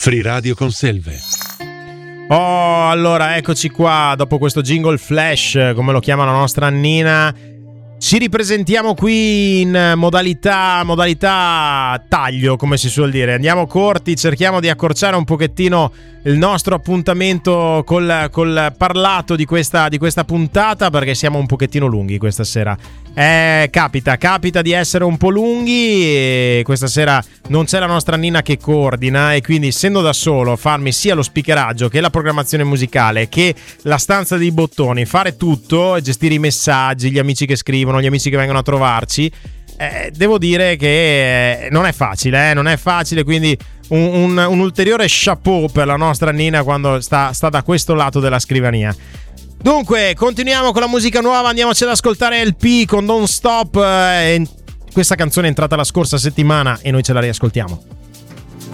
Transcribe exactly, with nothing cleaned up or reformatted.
Free Radio Conselve. Oh, allora eccoci qua, dopo questo jingle flash, come lo chiama la nostra Annina, ci ripresentiamo qui in modalità modalità taglio, come si suol dire. Andiamo corti, cerchiamo di accorciare un pochettino il nostro appuntamento col, col parlato di questa, di questa puntata, perché siamo un pochettino lunghi questa sera. Eh, capita, capita di essere un po' lunghi e questa sera non c'è la nostra Nina che coordina, e quindi essendo da solo farmi sia lo speakeraggio che la programmazione musicale che la stanza dei bottoni, fare tutto, gestire i messaggi, gli amici che scrivono, gli amici che vengono a trovarci, eh, devo dire che non è facile, eh, non è facile, quindi un, un, un ulteriore chapeau per la nostra Nina quando sta, sta da questo lato della scrivania. Dunque, continuiamo con la musica nuova, andiamoci ad ascoltare L P con Don't Stop. Eh, questa canzone è entrata la scorsa settimana e noi ce la riascoltiamo.